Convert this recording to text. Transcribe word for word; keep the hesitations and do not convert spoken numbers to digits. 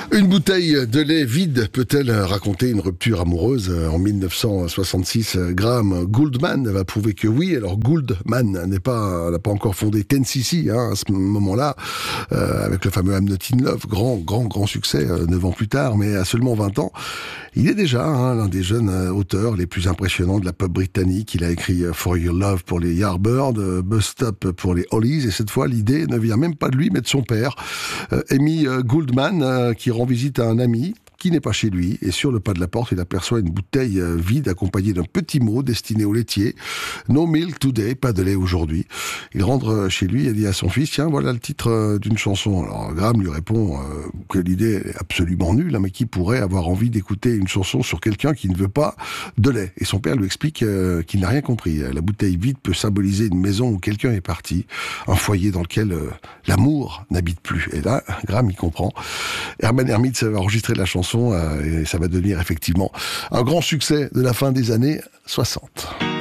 Une bouteille de lait vide peut-elle raconter une rupture amoureuse? En mille neuf cent soixante-six, Graham Gouldman va prouver que oui. Alors Gouldman n'est pas, n'a pas encore fondé Ten C C hein, à ce moment-là, euh, avec le fameux I'm Not In Love, grand, grand, grand succès euh, neuf ans plus tard, mais à seulement vingt ans, il est déjà hein, l'un des jeunes euh, auteurs les plus impressionnants de la pop britannique. Il a écrit euh, For Your Love pour les Yardbirds, euh, Bus Stop pour les Hollies, et cette fois l'idée ne vient même pas de lui, mais de son père, euh, Amy euh, Gouldman, euh, qui rend visite à un ami qui n'est pas chez lui, et sur le pas de la porte, il aperçoit une bouteille vide accompagnée d'un petit mot destiné au laitier. No milk today, pas de lait aujourd'hui. Il rentre chez lui et dit à son fils, tiens, voilà le titre d'une chanson. Alors Graham lui répond euh, que l'idée est absolument nulle, hein, mais qui pourrait avoir envie d'écouter une chanson sur quelqu'un qui ne veut pas de lait. Et son père lui explique euh, qu'il n'a rien compris. La bouteille vide peut symboliser une maison où quelqu'un est parti, un foyer dans lequel euh, l'amour n'habite plus. Et là, Graham y comprend. Herman Hermits va enregistrer la chanson et ça va devenir effectivement un grand succès de la fin des années soixante.